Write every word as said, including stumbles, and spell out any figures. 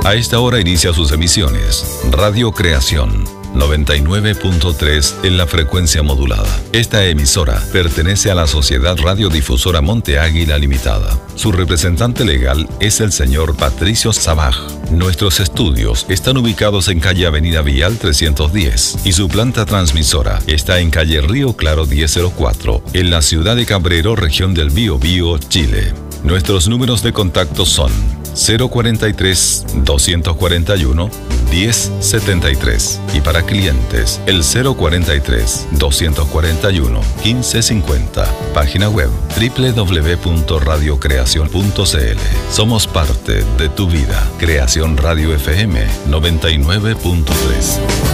A esta hora inicia sus emisiones Radio Creación noventa y nueve punto tres en la frecuencia modulada. Esta emisora pertenece a la Sociedad Radiodifusora Monte Águila Limitada. Su representante legal es el señor Patricio Sabaj. Nuestros estudios están ubicados en calle Avenida Vial trescientos diez y su planta transmisora está en calle Río Claro mil cuatro, en la ciudad de Cabrero, región del Biobío, Chile. Nuestros números de contacto son cero cuarenta y tres, doscientos cuarenta y uno, diez setenta y tres y para clientes el cero cuarenta y tres, doscientos cuarenta y uno, quince cincuenta. Página web doble u doble u doble u punto radio creación punto c l. Somos parte de tu vida. Creación Radio F M noventa y nueve punto tres.